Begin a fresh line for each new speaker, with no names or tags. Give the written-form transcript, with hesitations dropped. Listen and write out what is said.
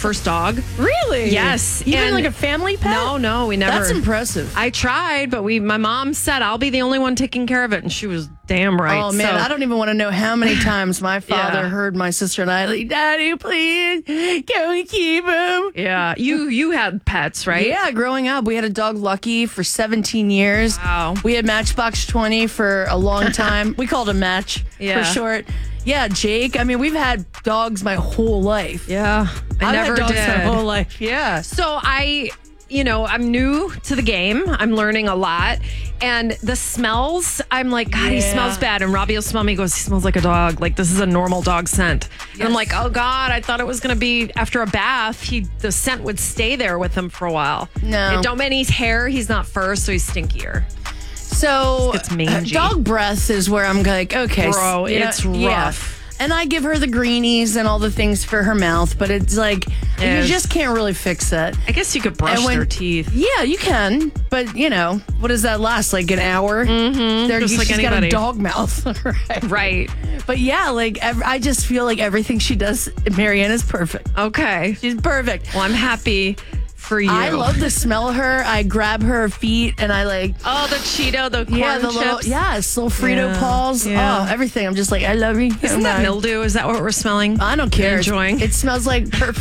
first dog.
Really?
Yes.
Even
And
like a family pet?
No, we never.
That's impressive.
I tried, but my mom said I'll be the only one taking care of it, and she was damn right.
Oh, man, I don't even want to know how many times my father
Yeah.
heard my sister and I like, Daddy, please, can we keep him?
Yeah, you had pets, right?
Yeah, growing up, we had a dog, Lucky, for 17 years.
Wow.
We had Matchbox 20 for a long time. We called him Match
Yeah.
for short. Yeah, Jake. I mean, we've had dogs my whole life.
Yeah, I
I've
never
had dogs
did.
my whole life. Yeah.
So I'm new to the game. I'm learning a lot. And the smells, I'm like, God, he
Yeah.
smells bad. And Robbie will smell me. He goes, he smells like a dog. Like, this is a normal dog scent. And I'm like, oh, God, I thought it was going to be after a bath, the scent would stay there with him for a while.
No.
And don't mind his hair. He's not fur, so he's stinkier.
So
It's mangy.
dog breath is where I'm like, okay,
Bro,
you know,
it's
yeah.
rough.
And I give her the greenies and all the things for her mouth, but it's like
Yes.
you just can't really fix that.
I guess you could brush
And when-
their teeth.
Yeah, you can, but what does that last? Like an hour? Mm-hmm.
Just like
she's got
anybody.
a dog mouth, right?
Right.
But yeah, I just feel like everything she does, Marianne, is perfect.
Okay.
She's perfect.
Well, I'm happy for you.
I love to smell her. I grab her feet and I like.
Oh, the Cheeto, the corn
Yeah, the
chips.
little Frito
Yeah,
paws.
yeah.
Oh, everything. I'm just like, I love you.
Isn't that mildew? Is that what we're smelling?
I don't care.
Enjoying.
It smells like